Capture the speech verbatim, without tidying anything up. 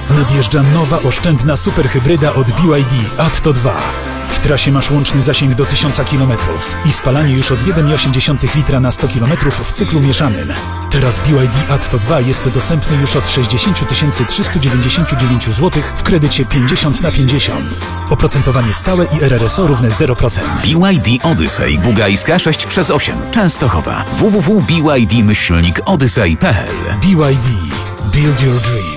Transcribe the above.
Nadjeżdża nowa, oszczędna superhybryda od B Y D Atto dwa. W trasie masz łączny zasięg do tysiąca kilometrów i spalanie już od jeden przecinek osiem litra na sto kilometrów w cyklu mieszanym. Teraz B Y D Atto dwa jest dostępny już od sześćdziesiąt tysięcy trzysta dziewięćdziesiąt dziewięć złotych w kredycie pięćdziesiąt na pięćdziesiąt. Oprocentowanie stałe i R R S O równe zero procent. B Y D Odyssey Bugajska sześć przez osiem Częstochowa. w w w kropka b y d myślnik odyssey kropka p l. B Y D. Build your dream.